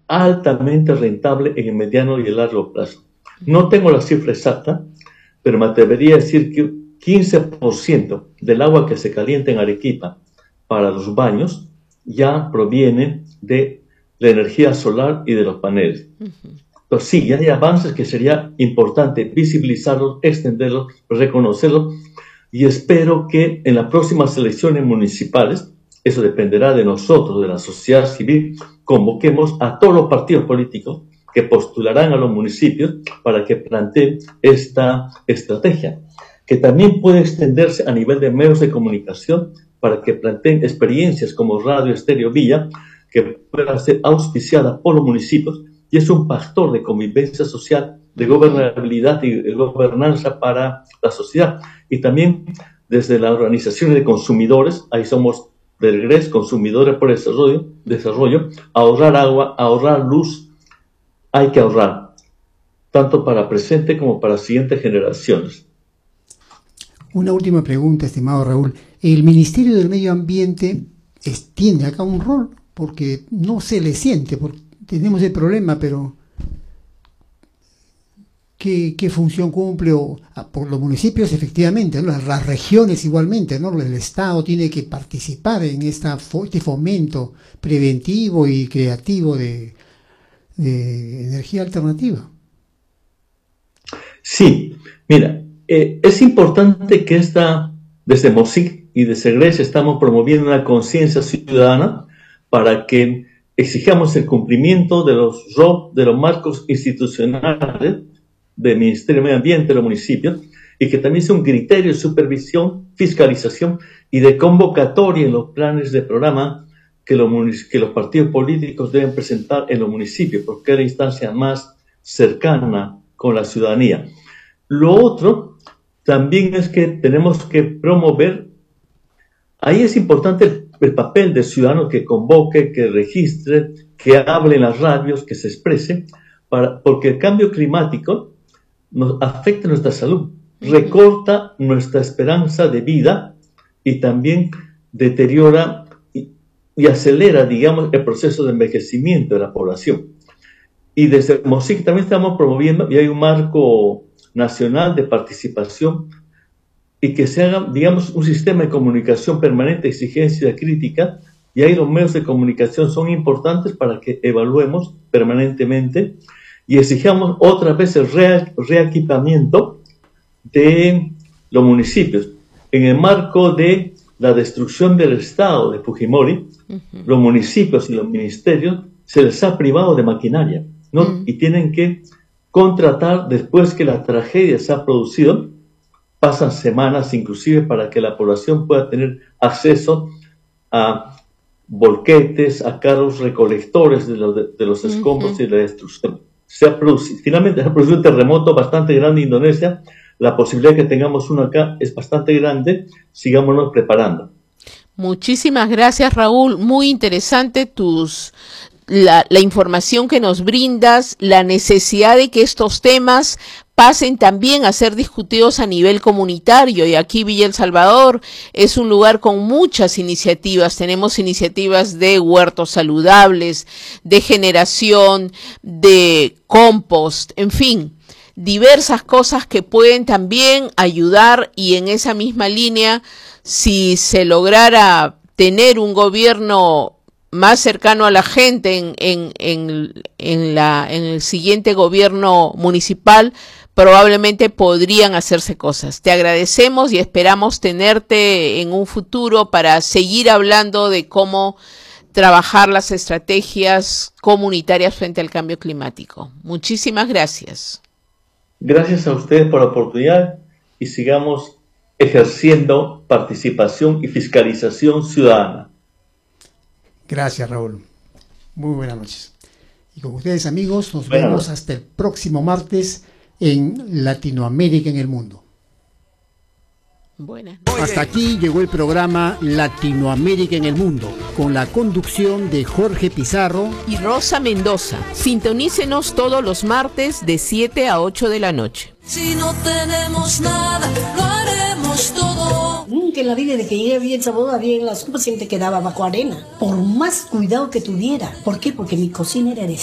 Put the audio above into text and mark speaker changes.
Speaker 1: altamente rentable en el mediano y el largo plazo. No tengo la cifra exacta, pero me atrevería a decir que 15% del agua que se calienta en Arequipa para los baños ya proviene de la energía solar y de los paneles. Entonces sí, ya hay avances que sería importante visibilizarlos, extenderlos, reconocerlos, y espero que en las próximas elecciones municipales, eso dependerá de nosotros, de la sociedad civil, convoquemos a todos los partidos políticos que postularán a los municipios para que planteen esta estrategia, que también puede extenderse a nivel de medios de comunicación para que planteen experiencias como Radio Estéreo Villa, que pueda ser auspiciada por los municipios, y es un factor de convivencia social, de gobernabilidad y de gobernanza para la sociedad. Y también desde las organizaciones de consumidores, ahí somos del GRES, Consumidores por el Desarrollo, ahorrar agua, ahorrar luz, hay que ahorrar, tanto para presente como para siguientes generaciones.
Speaker 2: Una última pregunta, estimado Raúl. ¿El Ministerio del Medio Ambiente tiene acá un rol? Porque no se le siente, porque tenemos el problema, pero ¿qué función cumple? Por los municipios, efectivamente, ¿no? Las regiones igualmente, ¿no? El Estado tiene que participar en este fomento preventivo y creativo de energía alternativa.
Speaker 1: Sí, mira, es importante que desde MOSIC y desde GRES estamos promoviendo una conciencia ciudadana para que exijamos el cumplimiento de los marcos institucionales del Ministerio del Medio Ambiente de los municipios, y que también sea un criterio de supervisión, fiscalización y de convocatoria en los planes de programa que los partidos políticos deben presentar en los municipios, porque es la instancia más cercana con la ciudadanía. Lo otro también es que tenemos que promover, ahí es importante el papel del ciudadano que convoque, que registre, que hable en las radios, que se exprese, porque el cambio climático nos afecta nuestra salud, recorta nuestra esperanza de vida y también deteriora y acelera, digamos, el proceso de envejecimiento de la población. Y desde MOSIC también estamos promoviendo, y hay un marco nacional de participación, y que se haga, digamos, un sistema de comunicación permanente, exigencia crítica, y ahí los medios de comunicación son importantes para que evaluemos permanentemente y exijamos otra vez el reequipamiento de los municipios. En el marco de la destrucción del Estado de Fujimori, los municipios y los ministerios se les ha privado de maquinaria, ¿no? Y tienen que contratar después que la tragedia se ha producido. Pasan semanas inclusive para que la población pueda tener acceso a volquetes, a carros recolectores de los escombros y de la destrucción. Finalmente se ha producido un terremoto bastante grande en Indonesia. La posibilidad de que tengamos uno acá es bastante grande. Sigámonos preparando.
Speaker 3: Muchísimas gracias, Raúl. Muy interesante la información que nos brindas, la necesidad de que estos temas pasen también a ser discutidos a nivel comunitario, y aquí Villa El Salvador es un lugar con muchas iniciativas. Tenemos iniciativas de huertos saludables, de generación de compost, en fin, diversas cosas que pueden también ayudar. Y en esa misma línea, si se lograra tener un gobierno más cercano a la gente en el siguiente gobierno municipal, probablemente podrían hacerse cosas. Te agradecemos y esperamos tenerte en un futuro para seguir hablando de cómo trabajar las estrategias comunitarias frente al cambio climático. Muchísimas gracias.
Speaker 1: Gracias a ustedes por la oportunidad, y sigamos ejerciendo participación y fiscalización ciudadana.
Speaker 2: Gracias, Raúl. Muy buenas noches. Y con ustedes, amigos, nos vemos hasta el próximo martes en Latinoamérica en el Mundo.
Speaker 3: Buenas.
Speaker 2: Hasta aquí llegó el programa Latinoamérica en el Mundo, con la conducción de Jorge Pizarro
Speaker 3: y Rosa Mendoza. Sintonícenos todos los martes de 7 a 8 de la noche.
Speaker 4: Si no tenemos nada, lo haremos todo.
Speaker 5: Nunca en la vida de que llegué bien sabor, bien la sopa siempre quedaba bajo arena. Por más cuidado que tuviera. ¿Por qué? Porque mi cocina era de